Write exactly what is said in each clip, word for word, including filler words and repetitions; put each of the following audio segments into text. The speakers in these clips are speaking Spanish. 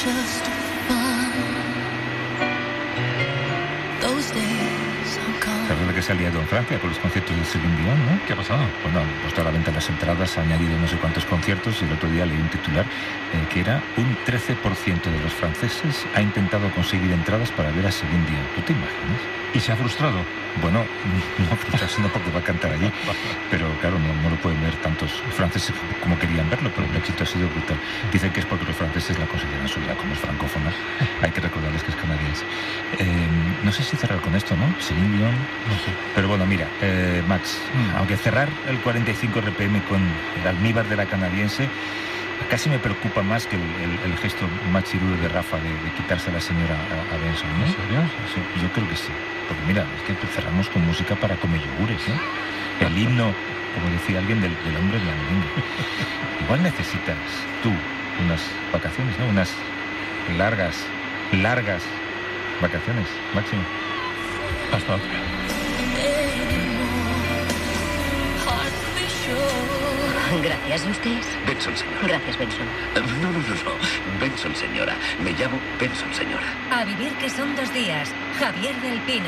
¿Sabes de que se ha liado en Francia con los conciertos de Céline Dion, no? ¿Qué ha pasado? Bueno, han puesto a la venta las entradas, ha añadido no sé cuántos conciertos y el otro día leí un titular eh, que era un trece por ciento de los franceses ha intentado conseguir entradas para ver a Céline Dion. ¿Tú te imaginas? ¿Y se ha frustrado? Bueno, no frustrarse no porque va a cantar allí, pero claro, no, no lo pueden ver tantos franceses como querían verlo, pero el éxito ha sido brutal. Dicen que es porque los franceses la consideran suya, como es francófona, hay que recordarles que es canadiense. Eh, no sé si cerrar con esto, ¿no? Céline Dion, no sé. Pero bueno, mira, eh, Max, mm. aunque cerrar el cuarenta y cinco R P M con el almíbar de la canadiense, casi me preocupa más que el, el, el gesto machirudo de Rafa de, de quitarse a la señora a, a Benson, ¿no? ¿En serio? Sí, yo creo que sí. Porque mira, es que cerramos con música para comer yogures, ¿eh? El himno, como decía alguien, del, del hombre blandengue. Igual necesitas tú unas vacaciones, ¿no? Unas largas, largas vacaciones, Máximo. Hasta otra. Gracias, ¿y ustedes? Benson, señora. Gracias, Benson. No, no, no, no. Benson, señora. Me llamo Benson, señora. A vivir que son dos días. Javier del Pino.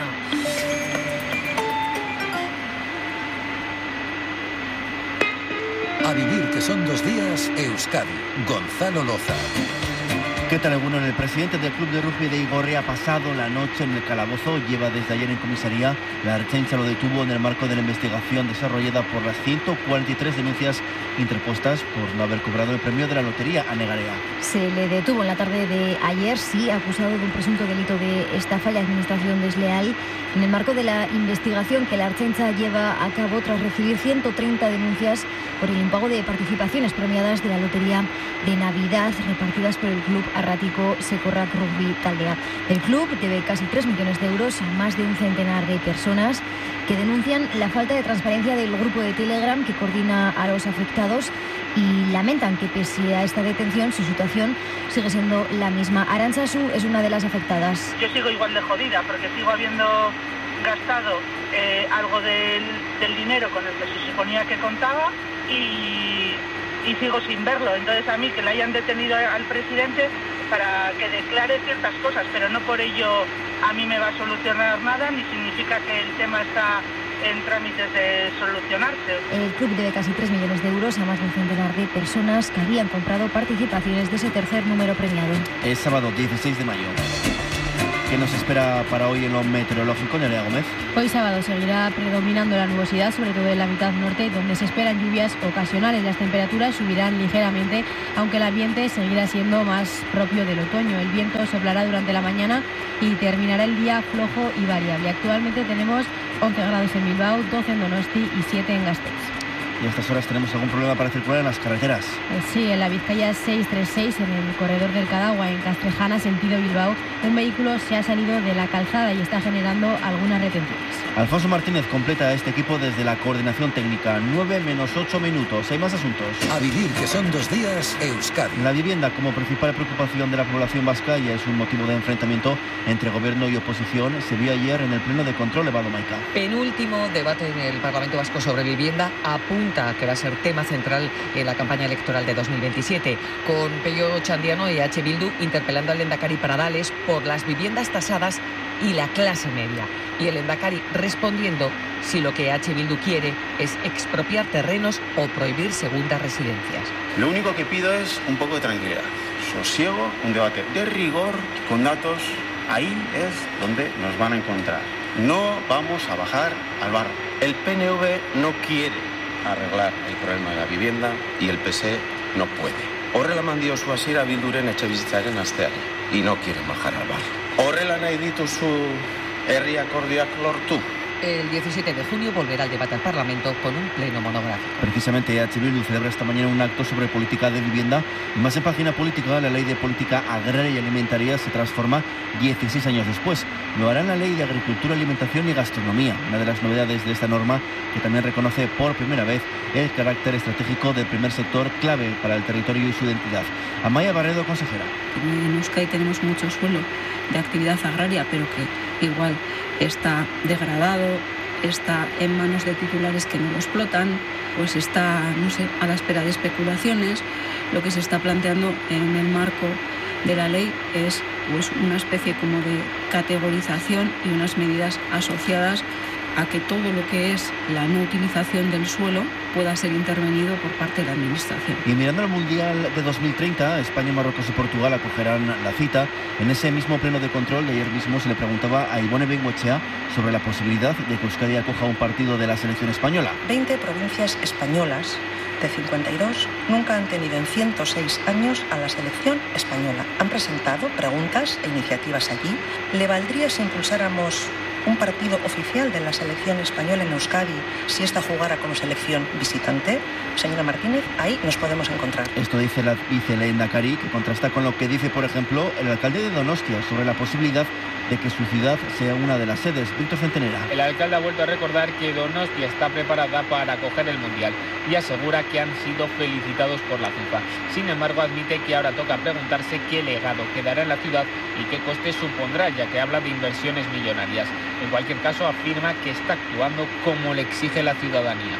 A vivir que son dos días, Euskadi. Gonzalo Loza. ¿Qué tal? Bueno, el presidente del club de rugby de Igorre ha pasado la noche en el calabozo. Lleva desde ayer en comisaría. La Ertzaintza lo detuvo en el marco de la investigación desarrollada por las ciento cuarenta y tres denuncias interpuestas por no haber cobrado el premio de la lotería a Negarea. Se le detuvo en la tarde de ayer, sí, acusado de un presunto delito de estafa y administración desleal, en el marco de la investigación que la Ertzaintza lleva a cabo tras recibir ciento treinta denuncias por el impago de participaciones premiadas de la lotería de Navidad repartidas por el club Arrático Sekorrak Rugby Taldea. El club debe casi tres millones de euros a más de un centenar de personas que denuncian la falta de transparencia del grupo de Telegram que coordina a los afectados y lamentan que pese a esta detención su situación sigue siendo la misma. Arantxa Su es una de las afectadas. Yo sigo igual de jodida porque sigo habiendo gastado eh, algo del, del dinero con el que se suponía que contaba y, y sigo sin verlo. Entonces a mí que le hayan detenido al presidente para que declare ciertas cosas, pero no por ello a mí me va a solucionar nada, ni significa que el tema está en trámites de solucionarse. El club debe casi tres millones de euros a más de un centenar de personas que habían comprado participaciones de ese tercer número premiado. Es sábado dieciséis de mayo. ¿Qué nos espera para hoy en lo meteorológico, Nerea Gómez? Hoy sábado seguirá predominando la nubosidad, sobre todo en la mitad norte, donde se esperan lluvias ocasionales. Las temperaturas subirán ligeramente, aunque el ambiente seguirá siendo más propio del otoño. El viento soplará durante la mañana y terminará el día flojo y variable. Actualmente tenemos once grados en Bilbao, doce en Donosti y siete en Gasteiz. ¿Y a estas horas tenemos algún problema para circular en las carreteras? Eh, sí, en la Vizcaya seiscientos treinta y seis, en el corredor del Cadagua, en Castrejana, sentido Bilbao, un vehículo se ha salido de la calzada y está generando algunas retenciones. Alfonso Martínez completa este equipo desde la coordinación técnica. nueve menos ocho minutos. Hay más asuntos. A vivir que son dos días, Euskadi. La vivienda como principal preocupación de la población vasca y es un motivo de enfrentamiento entre gobierno y oposición. Se vio ayer en el pleno de control Evado Maica. Penúltimo debate en el Parlamento Vasco sobre vivienda. Apunta que va a ser tema central en la campaña electoral de dos mil veintisiete, con Pello Chandiano y H. Bildu interpelando al Lehendakari Pradales por las viviendas tasadas y la clase media. Y el Lehendakari respondiendo si lo que H. Bildu quiere es expropiar terrenos o prohibir segundas residencias. Lo único que pido es un poco de tranquilidad, sosiego, un debate de rigor, con datos. Ahí es donde nos van a encontrar. No vamos a bajar al barro. El P N V no quiere arreglar el problema de la vivienda y el P S E no puede. Horrela mandio su hasiera Bilduren etxebizitzaren asteari y no quieren bajar al barro. Horrela nahi dituzu herri akordioak lortu. El diecisiete de junio volverá el debate al Parlamento con un pleno monográfico. Precisamente H. Bildu celebra esta mañana un acto sobre política de vivienda. Y más en página política, la ley de política agraria y alimentaria se transforma dieciséis años después. Lo hará en la ley de agricultura, alimentación y gastronomía. Una de las novedades de esta norma que también reconoce por primera vez el carácter estratégico del primer sector clave para el territorio y su identidad. Amaya Barredo, consejera. En Euskadi tenemos mucho suelo de actividad agraria, pero que igual está degradado, está en manos de titulares que no lo explotan, pues está, no sé, a la espera de especulaciones. Lo que se está planteando en el marco de la ley es pues una especie como de categorización y unas medidas asociadas a que todo lo que es la no utilización del suelo pueda ser intervenido por parte de la Administración. Y mirando al Mundial de dos mil treinta, España, Marruecos y Portugal acogerán la cita. En ese mismo pleno de control de ayer mismo se le preguntaba a Ibone Bengoechea sobre la posibilidad de que Euskadi acoja un partido de la selección española. veinte provincias españolas de cincuenta y dos nunca han tenido en ciento seis años a la selección española. Han presentado preguntas e iniciativas allí. ¿Le valdría si impulsáramos un partido oficial de la selección española en Euskadi si esta jugara como selección visitante? Señora Martínez, ahí nos podemos encontrar. Esto dice la vicelehendakari, que contrasta con lo que dice, por ejemplo, el alcalde de Donostia sobre la posibilidad de que su ciudad sea una de las sedes. Víctor Centenera. El alcalde ha vuelto a recordar que Donostia está preparada para acoger el Mundial y asegura que han sido felicitados por la FIFA. Sin embargo, admite que ahora toca preguntarse qué legado quedará en la ciudad y qué coste supondrá, ya que habla de inversiones millonarias. En cualquier caso, afirma que está actuando como le exige la ciudadanía.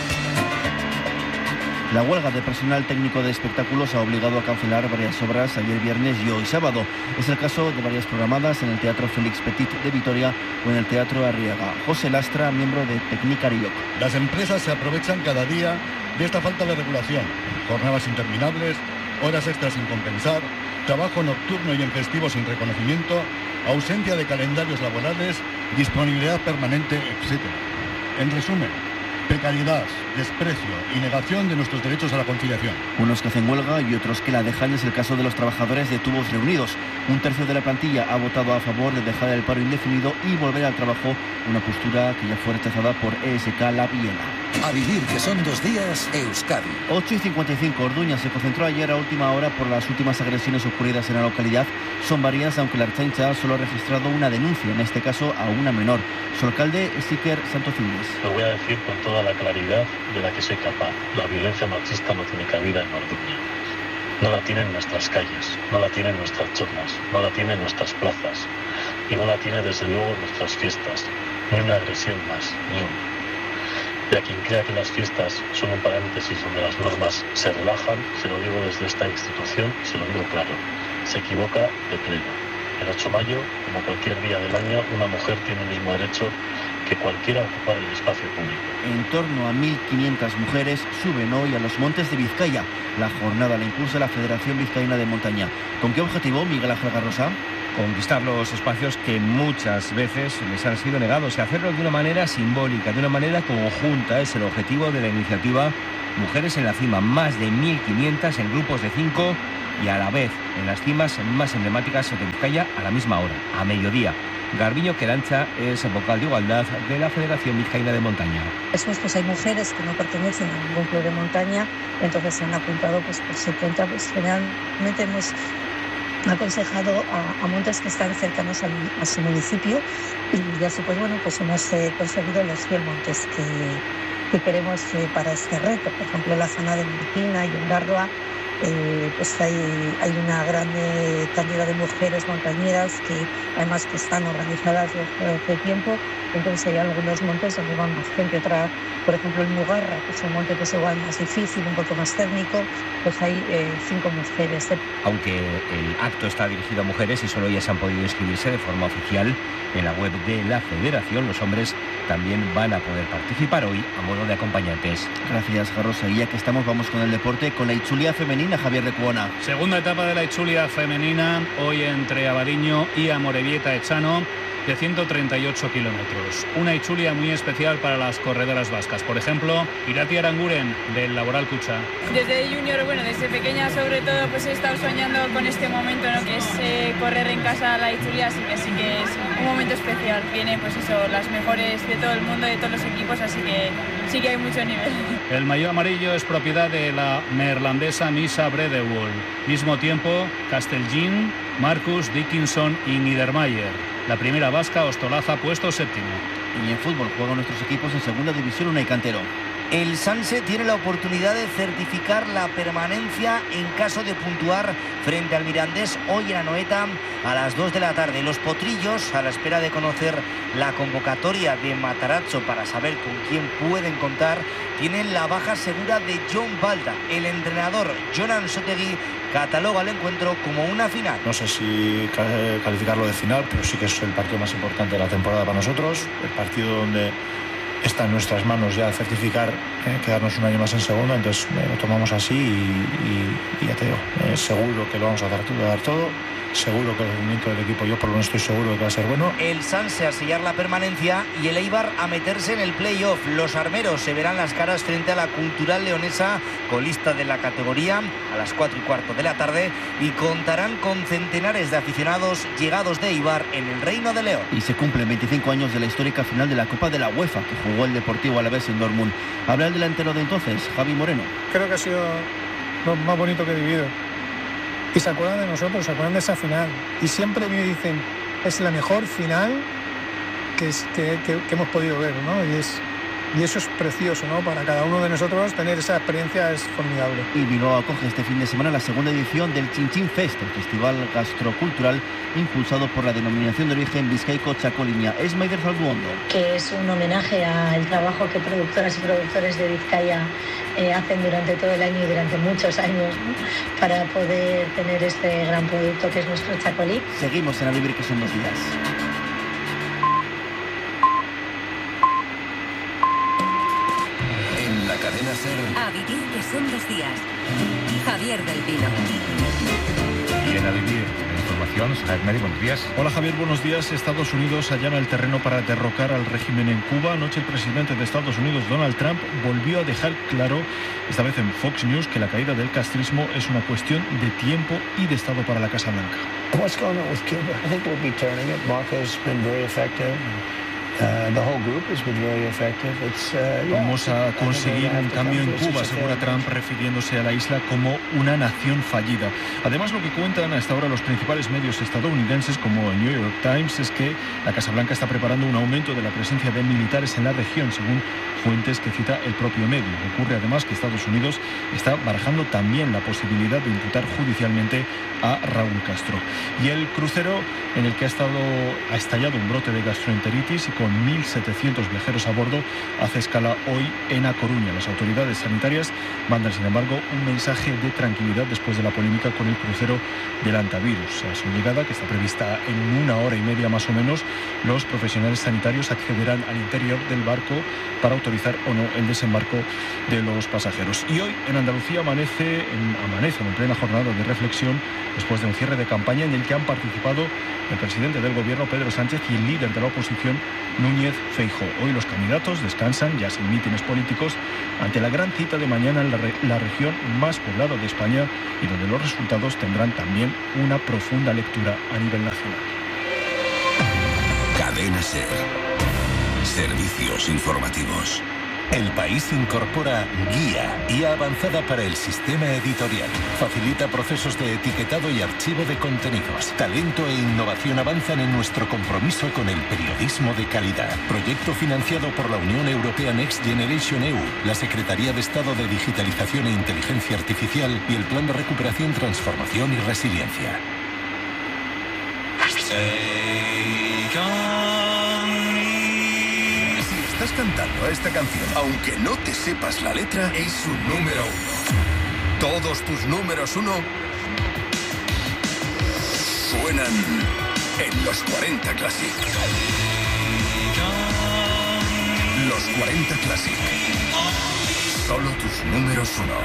La huelga de personal técnico de espectáculos ha obligado a cancelar varias obras ayer viernes y hoy sábado. Es el caso de varias programadas en el Teatro Félix Petit de Vitoria o en el Teatro Arriaga. José Lastra, miembro de Tecnicariok. Las empresas se aprovechan cada día de esta falta de regulación. Jornadas interminables, horas extras sin compensar, trabajo nocturno y en festivos sin reconocimiento, ausencia de calendarios laborales, disponibilidad permanente, etcétera. En resumen, precariedad, desprecio y negación de nuestros derechos a la conciliación. Unos que hacen huelga y otros que la dejan es el caso de los trabajadores de Tubos Reunidos. Un tercio de la plantilla ha votado a favor de dejar el paro indefinido y volver al trabajo, una postura que ya fue rechazada por E S K La Biela. A vivir, que son dos días, Euskadi. ocho y cincuenta y cinco, Orduña se concentró ayer a última hora por las últimas agresiones ocurridas en la localidad. Son varias, aunque la Ertzaintza solo ha registrado una denuncia, en este caso a una menor. Su alcalde es Iker Santocines. Lo voy a decir con toda la claridad de la que soy capaz. La violencia machista no tiene cabida en Orduña. No la tienen nuestras calles, no la tienen nuestras zonas, no la tienen nuestras plazas y no la tiene desde luego nuestras fiestas. Ni una agresión más, ni una. Y a quien crea que las fiestas son un paréntesis donde las normas se relajan, se lo digo desde esta institución y se lo digo claro, se equivoca de pleno. El ocho de mayo, como cualquier día del año, una mujer tiene el mismo derecho que cualquiera a ocupar el espacio público. En torno a mil quinientas mujeres suben hoy a los montes de Vizcaya. La jornada la impulsa la Federación Vizcaína de Montaña. ¿Con qué objetivo, Miguel Ángel Garrosa? Conquistar los espacios que muchas veces les han sido negados y hacerlo de una manera simbólica, de una manera conjunta. Es el objetivo de la iniciativa Mujeres en la Cima. Más de mil quinientas en grupos de cinco y a la vez en las cimas más emblemáticas de Vizcaya a la misma hora, a mediodía. Garbiño Querancha es vocal de igualdad de la Federación Vizcaína de Montaña. Después pues hay mujeres que no pertenecen a ningún club de montaña, entonces se han apuntado pues por su cuenta. Pues generalmente hemos aconsejado a, a montes que están cercanos a, a su municipio y así pues bueno pues hemos eh, conseguido los cien montes que, que queremos eh, para este reto. Por ejemplo, la zona de Medicina y Ondarroa, eh, pues hay, hay una gran eh, cantidad de mujeres montañeras que además que están organizadas desde hace tiempo. Entonces hay algunos montes donde van más gente. Otra, por ejemplo, el Mugarra, que es un monte que es igual más difícil, un poco más técnico, pues hay eh, cinco mujeres. Aunque el acto está dirigido a mujeres y solo ellas han podido inscribirse de forma oficial en la web de la Federación, los hombres también van a poder participar hoy a modo de acompañantes. Gracias, Garrosa. Y ya que estamos, vamos con el deporte, con la Itzulia femenina, Javier Recuona. Segunda etapa de la Itzulia femenina, hoy entre Abadiño y Amorebieta Echano, de ciento treinta y ocho kilómetros. Una Itzulia muy especial para las corredoras vascas. Por ejemplo, Irati Aranguren, del Laboral Cucha. Desde junior, bueno, desde pequeña sobre todo, pues he estado soñando con este momento, ¿no? Que es eh, correr en casa la Itzulia, así que sí que es un momento especial. Vienen, pues eso, las mejores de todo el mundo, de todos los equipos, así que sí que hay mucho nivel. El maillot amarillo es propiedad de la neerlandesa Misa Bredewold. Mismo tiempo, Castellgin, Marcus, Dickinson y Niedermayer. La primera vasca, Ostolaza, puesto séptimo. Y en fútbol juegan nuestros equipos en segunda división, Unai Cantero. El Sanse tiene la oportunidad de certificar la permanencia en caso de puntuar frente al Mirandés hoy en Anoeta a las dos de la tarde. Los potrillos, a la espera de conocer la convocatoria de Matarazzo para saber con quién pueden contar, tienen la baja segura de John Balda. El entrenador Jonan Ansotegui cataloga el encuentro como una final. No sé si calificarlo de final, pero sí que es el partido más importante de la temporada para nosotros, el partido donde está en nuestras manos ya certificar, eh, quedarnos un año más en segunda, entonces eh, lo tomamos así y, y, y ya te digo, eh, seguro que lo vamos a dar, a dar todo, seguro que el rendimiento del equipo, yo por lo menos estoy seguro de que va a ser bueno. El Sanse a sellar la permanencia y el Eibar a meterse en el play-off. Los armeros se verán las caras frente a la Cultural Leonesa, colista de la categoría, a las cuatro y cuarto de la tarde, y contarán con centenares de aficionados llegados de Eibar en el Reino de León. Y se cumplen veinticinco años de la histórica final de la Copa de la UEFA que jugó el Deportivo Alavés en Dortmund. Habla el delantero de entonces, Javi Moreno. Creo que ha sido lo más bonito que he vivido. Y se acuerdan de nosotros, se acuerdan de esa final. Y siempre me dicen, es la mejor final que, es, que, que, que hemos podido ver, ¿no? Y, es, y eso es precioso, ¿no? Para cada uno de nosotros tener esa experiencia es formidable. Y Bilbao acoge este fin de semana la segunda edición del Chin Chin Fest, el festival gastrocultural impulsado por la denominación de origen Bizkaiko Txakolina. Es Maider Zalduondo. Que es un homenaje al trabajo que productoras y productores de Vizcaya eh, hacen durante todo el año y durante muchos años, ¿no? Para poder tener este gran producto que es nuestro txakolí. Seguimos en A Vivir que son dos días. En la cadena SER. A Vivir que son dos días. Javier del Pino. Y en A Vivir, la información, Saad Medi, buenos días. Hola Javier, buenos días. Estados Unidos allana el terreno para derrocar al régimen en Cuba. Anoche el presidente de Estados Unidos, Donald Trump, volvió a dejar claro, esta vez en Fox News, que la caída del castrismo es una cuestión de tiempo y de Estado para la Casa Blanca. What's going on with Cuba? I think we'll be turning it. Marco's been very effective. Uh, the whole group has been very effective. It's, uh, yeah, Vamos a conseguir un cambio en Cuba, asegura Trump, refiriéndose a la isla como una nación fallida. Además, lo que cuentan hasta ahora los principales medios estadounidenses, como el New York Times, es que la Casa Blanca está preparando un aumento de la presencia de militares en la región, según fuentes que cita el propio medio. Ocurre además que Estados Unidos está barajando también la posibilidad de imputar judicialmente a Raúl Castro. Y el crucero en el que ha estado ha estallado un brote de gastroenteritis y con mil setecientos viajeros a bordo hace escala hoy en A Coruña. Las autoridades sanitarias mandan, sin embargo, un mensaje de tranquilidad después de la polémica con el crucero del Antavirus. A su llegada, que está prevista en una hora y media más o menos, los profesionales sanitarios accederán al interior del barco para autorizar o no el desembarco de los pasajeros. Y hoy en Andalucía amanece en, amanece en plena jornada de reflexión después de un cierre de campaña en el que han participado el presidente del gobierno, Pedro Sánchez, y el líder de la oposición, Núñez Feijóo. Hoy los candidatos descansan, ya sin mítines políticos, ante la gran cita de mañana en la, re la región más poblada de España y donde los resultados tendrán también una profunda lectura a nivel nacional. Cadena SER. Servicios informativos. El País incorpora guía y avanzada para el sistema editorial. Facilita procesos de etiquetado y archivo de contenidos. Talento e innovación avanzan en nuestro compromiso con el periodismo de calidad. Proyecto financiado por la Unión Europea Next Generation E U, la Secretaría de Estado de Digitalización e Inteligencia Artificial y el Plan de Recuperación, Transformación y Resiliencia. Estás cantando esta canción, aunque no te sepas la letra, es su número uno. Todos tus números uno suenan en los cuarenta Classic. Los cuarenta Classic. Solo tus números uno.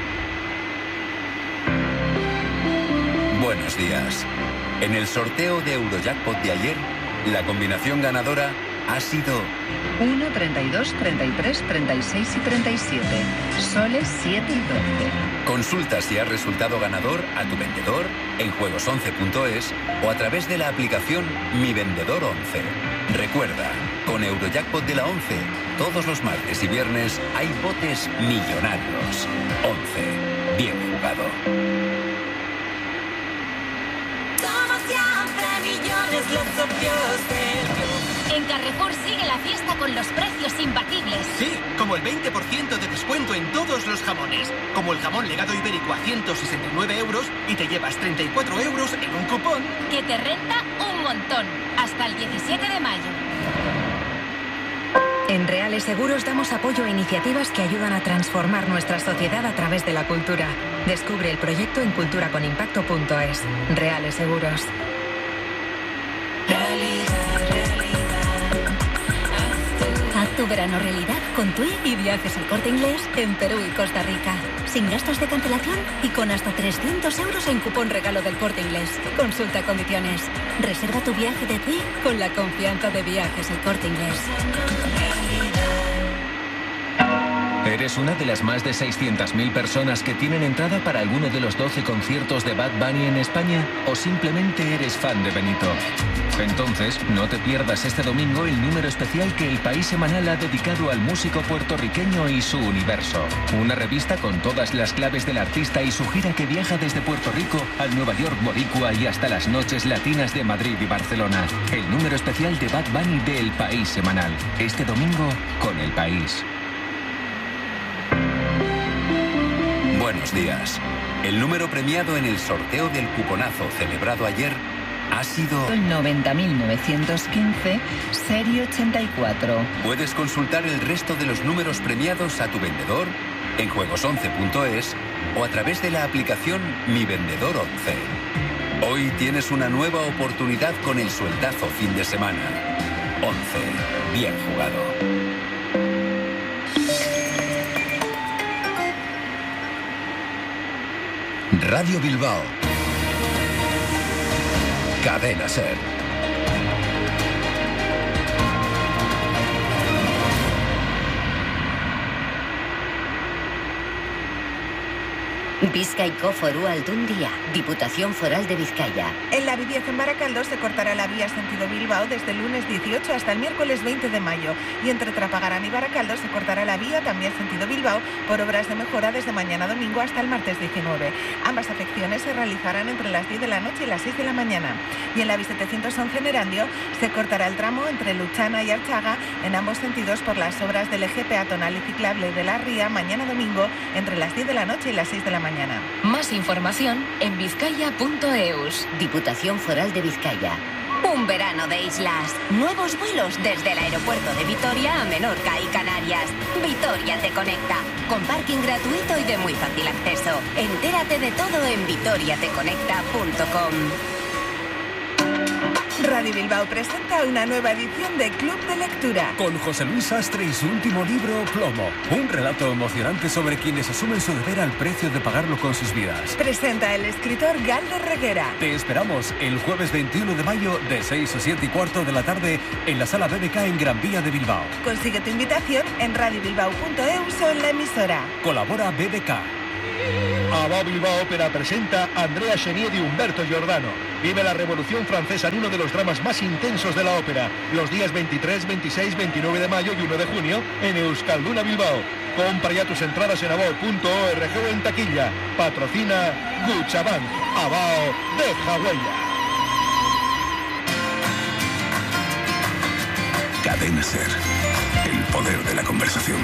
Buenos días. En el sorteo de Eurojackpot de ayer, la combinación ganadora ha sido uno, treinta y dos, treinta y tres, treinta y seis y treinta y siete. Soles siete y doce. Consulta si has resultado ganador a tu vendedor en juegos once punto es o a través de la aplicación Mi Vendedor once. Recuerda, con Eurojackpot de la once, todos los martes y viernes hay botes millonarios. once. Bien jugado. Somos siempre millones los socios del club. En Carrefour sigue la fiesta con los precios imbatibles. Sí, como el veinte por ciento de descuento en todos los jamones. Como el jamón legado ibérico a ciento sesenta y nueve euros y te llevas treinta y cuatro euros en un cupón. Que te renta un montón. Hasta el diecisiete de mayo. En Reales Seguros damos apoyo a iniciativas que ayudan a transformar nuestra sociedad a través de la cultura. Descubre el proyecto en cultura con impacto punto es. Reales Seguros. Haz tu verano realidad con TUI y Viajes El Corte Inglés en Perú y Costa Rica. Sin gastos de cancelación y con hasta trescientos euros en cupón regalo del Corte Inglés. Consulta condiciones. Reserva tu viaje de TUI con la confianza de Viajes El Corte Inglés. ¿Eres una de las más de seiscientas mil personas que tienen entrada para alguno de los doce conciertos de Bad Bunny en España? ¿O simplemente eres fan de Benito? Entonces, no te pierdas este domingo el número especial que El País Semanal ha dedicado al músico puertorriqueño y su universo. Una revista con todas las claves del artista y su gira que viaja desde Puerto Rico al Nueva York boricua y hasta las noches latinas de Madrid y Barcelona. El número especial de Bad Bunny de El País Semanal. Este domingo con El País. Buenos días. El número premiado en el sorteo del cuponazo celebrado ayer ha sido El noventa mil novecientos quince, serie ochenta y cuatro. Puedes consultar el resto de los números premiados a tu vendedor en juegos once punto es o a través de la aplicación Mi Vendedor once. Hoy tienes una nueva oportunidad con el sueldazo fin de semana. once. Bien jugado. Radio Bilbao. Cadena Ser. Bizkaiko Foru Aldundia, Diputación Foral de Vizcaya. En la Viviez en Baracaldo se cortará la vía sentido Bilbao desde el lunes dieciocho hasta el miércoles veinte de mayo. Y entre Trapagarán y Baracaldo se cortará la vía también sentido Bilbao por obras de mejora desde mañana domingo hasta el martes diecinueve. Ambas afecciones se realizarán entre las diez de la noche y las seis de la mañana. Y en la B setecientos once en Erandio se cortará el tramo entre Luchana y Archaga en ambos sentidos por las obras del eje peatonal y ciclable de la Ría mañana domingo entre las diez de la noche y las seis de la mañana. Más información en vizcaya punto eus. Diputación Foral de Vizcaya. Un verano de islas. Nuevos vuelos desde el aeropuerto de Vitoria a Menorca y Canarias. Vitoria te conecta. Con parking gratuito y de muy fácil acceso. Entérate de todo en vitoria te conecta punto com. Radio Bilbao presenta una nueva edición de Club de Lectura. Con José Luis Sastre y su último libro, Plomo. Un relato emocionante sobre quienes asumen su deber al precio de pagarlo con sus vidas. Presenta el escritor Galder Reguera. Te esperamos el jueves veintiuno de mayo de seis a siete y cuarto de la tarde en la Sala B B K en Gran Vía de Bilbao. Consigue tu invitación en radio bilbao punto eus o en la emisora. Colabora B B K. Abao Bilbao Ópera presenta a Andrea Chenier y Humberto Giordano. Vive la Revolución Francesa en uno de los dramas más intensos de la ópera, los días veintitrés, veintiséis, veintinueve de mayo y uno de junio en Euskalduna Bilbao. Compra ya tus entradas en abao punto org o en taquilla. Patrocina Cuchabank. Abao, deja huella. Cadena Ser. El poder de la conversación.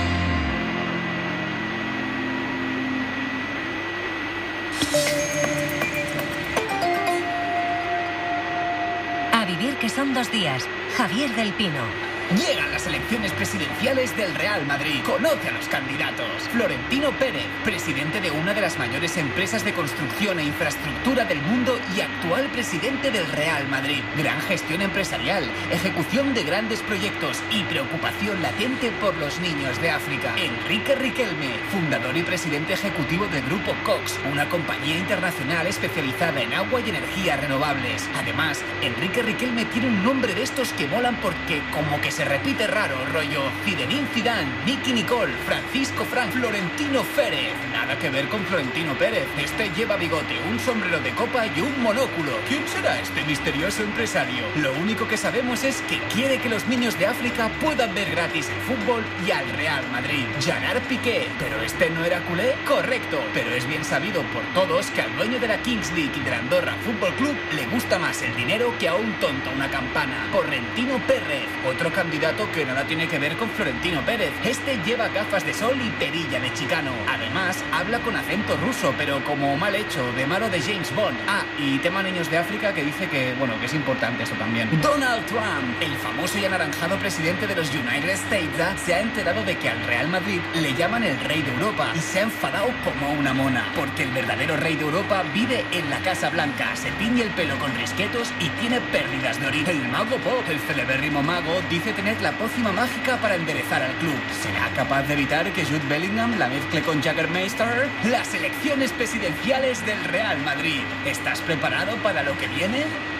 A vivir que son dos días. Javier del Pino. Llegan las elecciones presidenciales del Real Madrid. Conoce a los candidatos. Florentino Pérez, presidente de una de las mayores empresas de construcción e infraestructura del mundo y actual presidente del Real Madrid. Gran gestión empresarial, ejecución de grandes proyectos y preocupación latente por los niños de África. Enrique Riquelme, fundador y presidente ejecutivo del Grupo Cox, una compañía internacional especializada en agua y energías renovables. Además, Enrique Riquelme tiene un nombre de estos que molan porque como que se repite raro, rollo Zinedine Zidane, Nicky Nicole, Francisco Frank, Florentino Pérez. Nada que ver con Florentino Pérez. Este lleva bigote, un sombrero de copa y un monóculo. ¿Quién será este misterioso empresario? Lo único que sabemos es que quiere que los niños de África puedan ver gratis el fútbol y al Real Madrid. Gerard Piqué. ¿Pero este no era culé? Correcto. Pero es bien sabido por todos que al dueño de la Kings League y del Andorra Fútbol Club le gusta más el dinero que a un tonto una campana. Florentino Pérez. Otro candidato que nada tiene que ver con Florentino Pérez. Este lleva gafas de sol y perilla de chicano. Además, habla con acento ruso, pero como mal hecho, de malo de James Bond. Ah, y tema niños de África que dice que, bueno, que es importante eso también. Donald Trump, el famoso y anaranjado presidente de los United States, se ha enterado de que al Real Madrid le llaman el rey de Europa y se ha enfadado como una mona, porque el verdadero rey de Europa vive en la Casa Blanca, se tiñe el pelo con risquetos y tiene pérdidas de orina. El mago Pop, el celebérrimo mago, dice tener la pócima mágica para enderezar al club. ¿Será capaz de evitar que Jude Bellingham la mezcle con Jägermeister? Las elecciones presidenciales del Real Madrid. ¿Estás preparado para lo que viene?